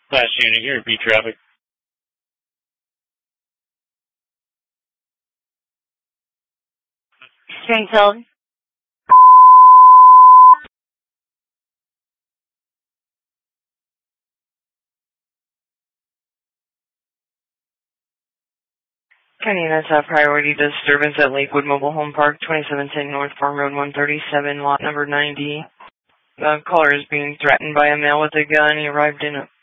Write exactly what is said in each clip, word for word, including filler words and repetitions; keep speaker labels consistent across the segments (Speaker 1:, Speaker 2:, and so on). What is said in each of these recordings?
Speaker 1: Last unit here, B traffic.
Speaker 2: Springfield.
Speaker 3: County units have priority disturbance at Lakewood Mobile Home Park, twenty-seven ten North Farm Road one thirty-seven, lot number ninety. The caller is being threatened by a male with a gun. He arrived in a...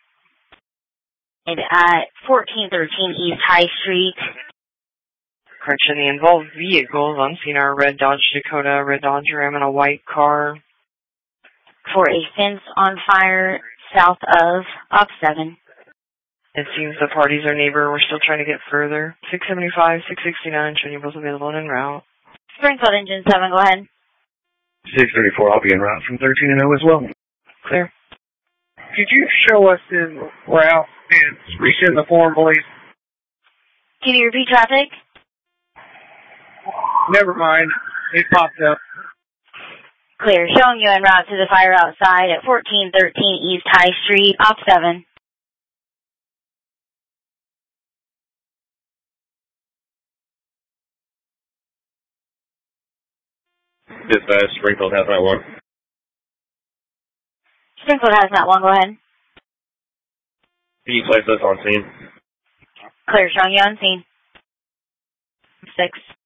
Speaker 2: At fourteen thirteen East High Street.
Speaker 3: Correction, the involved vehicles on scene are a red Dodge Dakota, a red Dodge Ram, and a white car.
Speaker 2: For a fence on fire south of Op seven.
Speaker 3: It seems the parties are neighbor. We're still trying to get further. six seventy-five, six sixty-nine, showing you both available and en route.
Speaker 2: Springfield Engine seven, go ahead.
Speaker 4: six thirty-four, I'll be en route from thirteen and O as well.
Speaker 3: Clear.
Speaker 5: Could you show us his route and resend the form, please?
Speaker 2: Can you repeat traffic?
Speaker 5: Never mind. It popped up.
Speaker 2: Clear. Showing you en route to the fire outside at fourteen thirteen East High Street, Op seven.
Speaker 1: Dispatch, Springfield has not one.
Speaker 2: Springfield has not one, go ahead.
Speaker 1: Can you place us on scene?
Speaker 2: Clear. Showing you on scene. Six.